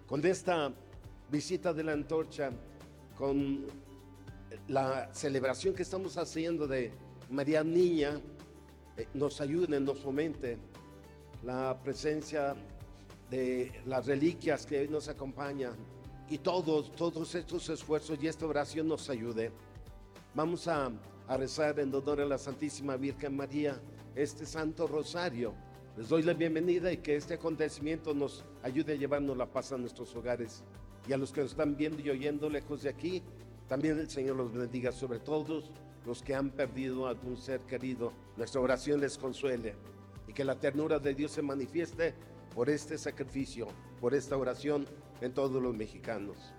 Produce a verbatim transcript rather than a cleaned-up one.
Con esta visita de la antorcha, con la celebración que estamos haciendo de María Niña, eh, nos ayude, nos fomente la presencia de las reliquias que hoy nos acompañan, y todos, todos estos esfuerzos y esta oración nos ayude. Vamos a, a rezar en honor a la Santísima Virgen María este Santo Rosario. Les doy la bienvenida y que este acontecimiento nos ayude a llevarnos la paz a nuestros hogares. Y a los que nos están viendo y oyendo lejos de aquí, también el Señor los bendiga, sobre todos los que han perdido algún ser querido. Nuestra oración les consuele y que la ternura de Dios se manifieste por este sacrificio, por esta oración en todos los mexicanos.